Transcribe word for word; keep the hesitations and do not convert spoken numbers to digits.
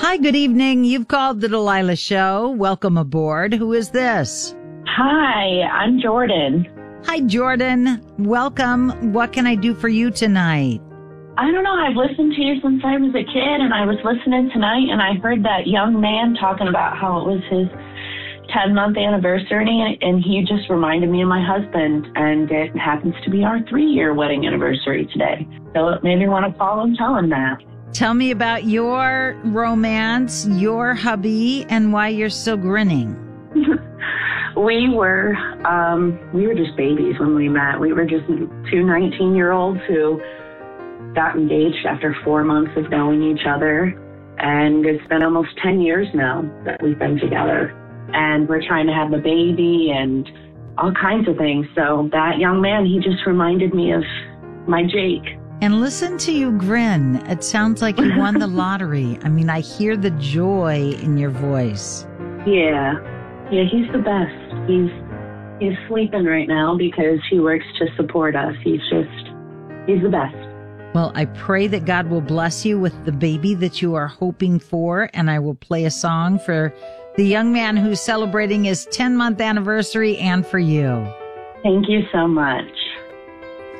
Hi, good evening. You've called the Delilah Show. Welcome aboard. Who is this? Hi, I'm Jordan. Hi, Jordan. Welcome. What can I do for you tonight? I don't know. I've listened to you since I was a kid, and I was listening tonight, and I heard that young man talking about how it was his ten-month anniversary, and he just reminded me of my husband, and it happens to be our three-year wedding anniversary today. So it made me want to call and tell him that. Tell me about your romance, your hubby, and why you're still grinning. we were um, we were just babies when we met. We were just two nineteen-year-olds who got engaged after four months of knowing each other. And it's been almost ten years now that we've been together. And we're trying to have a baby and all kinds of things. So that young man, he just reminded me of my Jake. And listen to you grin. It sounds like you won the lottery. I mean, I hear the joy in your voice. Yeah. Yeah, he's the best. He's he's sleeping right now because he works to support us. He's just, he's the best. Well, I pray that God will bless you with the baby that you are hoping for, and I will play a song for the young man who's celebrating his ten-month anniversary and for you. Thank you so much.